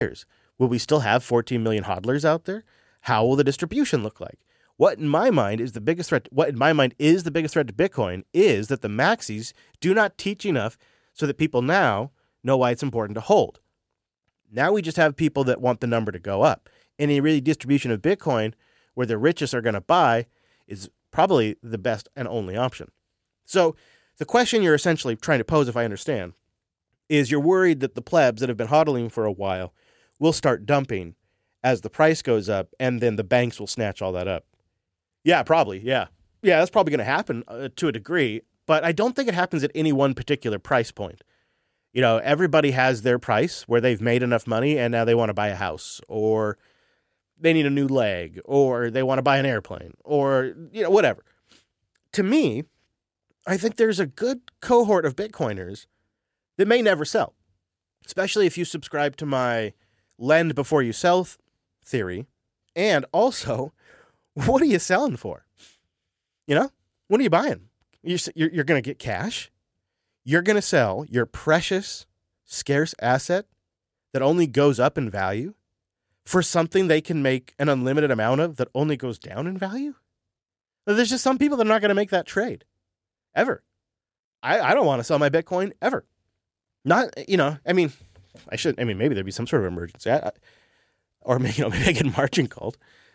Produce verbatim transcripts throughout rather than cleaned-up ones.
years? Will we still have fourteen million hodlers out there? How will the distribution look like? What in my mind is the biggest threat, what in my mind is the biggest threat to Bitcoin is that the maxis do not teach enough so that people now know why it's important to hold. Now we just have people that want the number to go up. And a really distribution of Bitcoin where the richest are going to buy is probably the best and only option. So the question you're essentially trying to pose, if I understand, is you're worried that the plebs that have been hodling for a while will start dumping as the price goes up, and then the banks will snatch all that up. Yeah, probably. Yeah. Yeah, that's probably going to happen uh, to a degree, but I don't think it happens at any one particular price point. You know, everybody has their price where they've made enough money and now they want to buy a house, or they need a new leg, or they want to buy an airplane, or, you know, whatever. To me, I think there's a good cohort of Bitcoiners that may never sell, especially if you subscribe to my lend before you sell th- theory. And also, what are you selling for? You know, what are you buying? You're, you're, you're going to get cash. You're going to sell your precious, scarce asset that only goes up in value for something they can make an unlimited amount of that only goes down in value? There's just some people that are not going to make that trade. Ever. I, I don't want to sell my Bitcoin ever. Not, you know, I mean, I should, I mean, maybe there'd be some sort of emergency. I, I, or, you know, maybe I get margin called.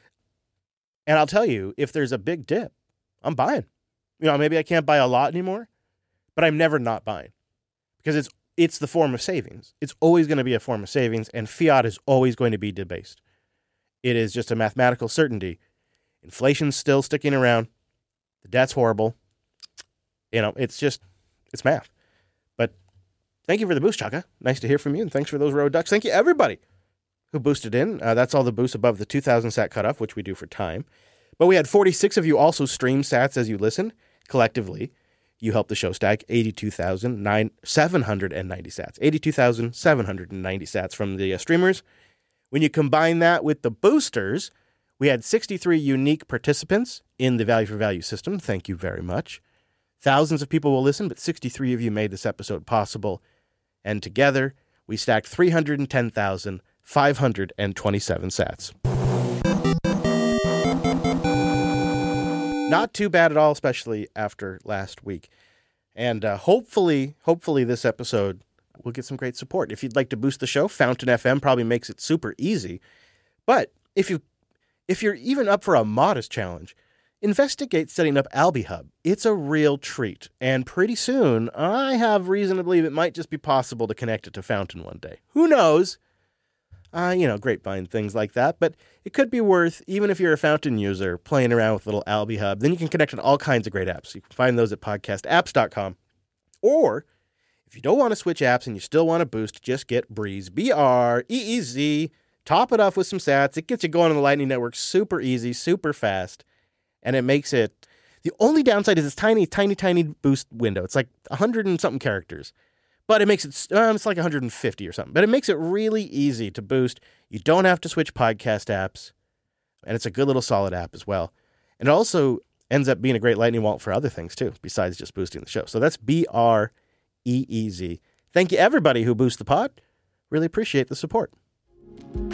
And I'll tell you, if there's a big dip, I'm buying. You know, maybe I can't buy a lot anymore, but I'm never not buying because it's it's the form of savings. It's always going to be a form of savings, and fiat is always going to be debased. It is just a mathematical certainty. Inflation's still sticking around. The debt's horrible. You know, it's just, it's math. But thank you for the boost, Chaka. Nice to hear from you, and thanks for those road ducks. Thank you, everybody who boosted in. Uh, that's all the boosts above the two thousand sat cutoff, which we do for time. But we had forty-six of you also stream sats as you listen. Collectively, you helped the show stack eighty-two thousand seven hundred ninety sats. eighty-two thousand seven hundred ninety sats from the uh, streamers. When you combine that with the boosters, we had sixty-three unique participants in the Value for Value system. Thank you very much. Thousands of people will listen, but sixty-three of you made this episode possible. And together, we stacked three hundred ten thousand five hundred twenty-seven sats. Not too bad at all, especially after last week. And uh, hopefully, hopefully this episode will get some great support. If you'd like to boost the show, Fountain F M probably makes it super easy. But if you, if you're even up for a modest challenge, investigate setting up AlbiHub. It's a real treat. And pretty soon, I have reason to believe it might just be possible to connect it to Fountain one day. Who knows? Uh, you know, grapevine things like that. But it could be worth, even if you're a Fountain user, playing around with little AlbiHub. Then you can connect to all kinds of great apps. You can find those at podcast apps dot com. Or, if you don't want to switch apps and you still want to boost, just get Breeze. B R E E Z. Top it off with some sats. It gets you going on the Lightning Network super easy, super fast. And it makes it, the only downside is this tiny, tiny, tiny boost window. It's like a hundred and something characters. But it makes it, um, it's like one hundred fifty or something. But it makes it really easy to boost. You don't have to switch podcast apps. And it's a good little solid app as well. And it also ends up being a great Lightning wallet for other things too, besides just boosting the show. So that's B R E E Z. Thank you everybody who boosts the pod. Really appreciate the support.